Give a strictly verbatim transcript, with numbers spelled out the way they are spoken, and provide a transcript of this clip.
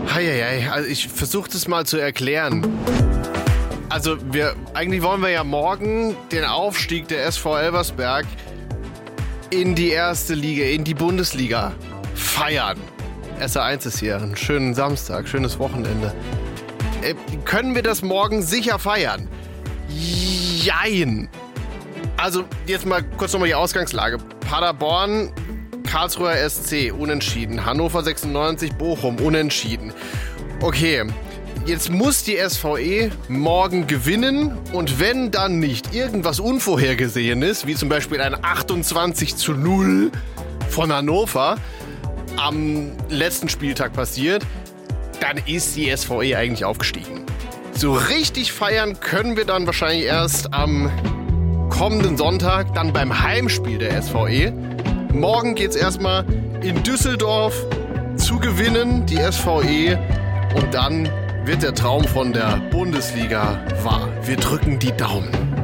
Heieiei, also ich versuche das mal zu erklären. Also wir, eigentlich wollen wir ja morgen den Aufstieg der S V Elversberg in die erste Liga, in die Bundesliga feiern. S A eins ist hier, einen schönen Samstag, schönes Wochenende. Äh, können wir das morgen sicher feiern? Jein. Also jetzt mal kurz nochmal die Ausgangslage. Paderborn, Karlsruher S C, unentschieden. Hannover sechsundneunzig, Bochum, unentschieden. Okay, jetzt muss die S V E morgen gewinnen und wenn dann nicht irgendwas Unvorhergesehenes, wie zum Beispiel ein achtundzwanzig zu null von Hannover am letzten Spieltag passiert, dann ist die S V E eigentlich aufgestiegen. So richtig feiern können wir dann wahrscheinlich erst am kommenden Sonntag, dann beim Heimspiel der S V E. Morgen geht's erstmal in Düsseldorf zu gewinnen, die S V E. Und dann wird der Traum von der Bundesliga wahr. Wir drücken die Daumen.